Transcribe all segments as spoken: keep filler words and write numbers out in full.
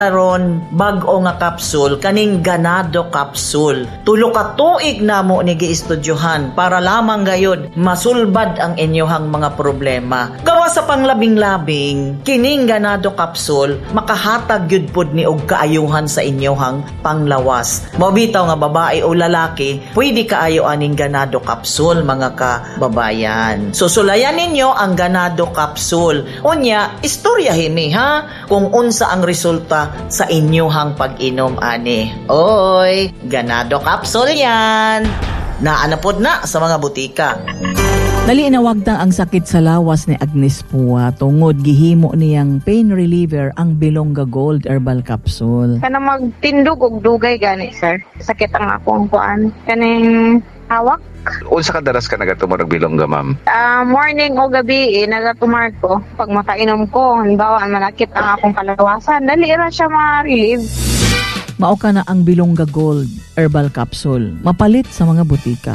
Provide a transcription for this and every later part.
Karon bag-o nga kapsul kaning ganado kapsul. Tulo ka tuig namo ni giistudyohan para lamang gayud masulbad ang inyohang mga problema. Gawa sa panglabing-labing, kining ganado kapsul makahatag gyud pod ni og kaayuhan sa inyohang panglawas. Mabitaw nga babae o lalaki, pwede kaayo aning ganado kapsul mga kababayan. Susulayan ninyo ang ganado kapsul. Unya, istorya himi ha kung unsa ang resulta sa inyohang pag-inom ani. Oy, ganado kapsul yan. Naanapod na sa mga butika. Dali inawagtang ang sakit sa lawas ni Agnes Pua tungod gihimo niyang pain reliever ang Bilongga Gold Herbal Capsule. Kana magtindog og dugay gani sir. Sakit ang akong kuan. Kaning hawak. Unsa ka daras ka nagatumor og bilongga, ma'am? Uh, morning o gabi, eh, nagatumar ko. Pag makainom ko, halimbawa, manakit ang akong kalawasan, dali ra siya ma-relieve. Mao ka na ang Bilongga Gold Herbal Capsule. Mapalit sa mga butika.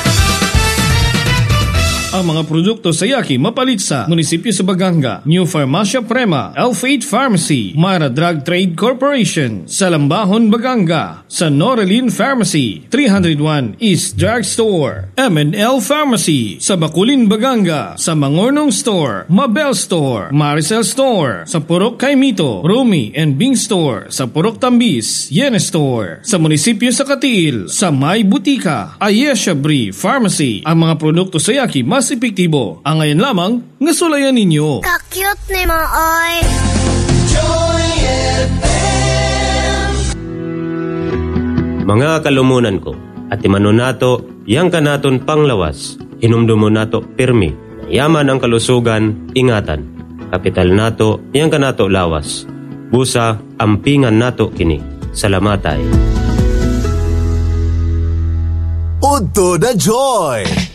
Ang mga produkto sa Yaki mapalit sa Munisipyo sa Baganga, New Farmacia Prema, Elf eight Pharmacy, Mara Drug Trade Corporation, sa Lambahon, Baganga, sa Noreline Pharmacy, three oh one East Drug Store, M and L Pharmacy, sa Bakulin, Baganga, sa Mangornong Store, Mabel Store, Maricel Store, sa Purok Kaimito, Rumi and Bing Store, sa Purok Tambis, Yene Store, sa Munisipyo sa Katiil, sa May Butika, Ayesha Brie Pharmacy. Ang mga produkto sa Yaki mas epektibo. Ang ngayon lamang, ngasulayan ninyo. Ka-cute ni Maoy. Joy F M. Mga kalumunan ko, at imano nato, yang kanaton panglawas, hinumdumo nato pirmi, yaman ang kalusugan, ingatan, kapital nato, yang kanato lawas, busa, ampingan nato kini, salamatay. Udto na Joy!